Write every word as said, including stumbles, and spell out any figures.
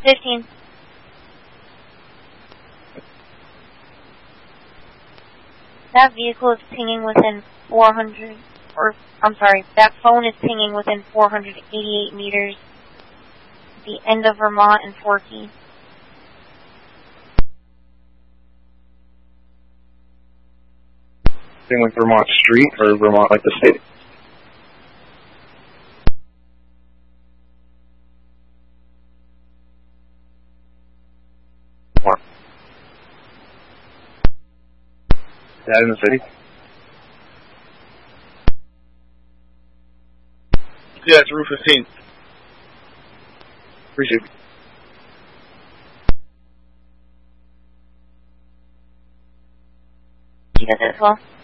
fifteen. That vehicle is pinging within four hundred, or, I'm sorry, that phone is pinging within four hundred eighty-eight meters, the end of Vermont and Forky. Thing with Vermont Street, or Vermont like the state? What? That in the city? Yeah, it's Route fifteen. Appreciate it. You got that as well?